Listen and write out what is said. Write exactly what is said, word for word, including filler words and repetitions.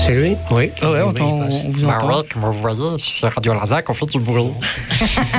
C'est lui? Oui. Ah ouais, on, Oui, t'en- il passe. on vous Bah entend. oui, comme vous voyez, sur Radio Larzac, on fait du bruit.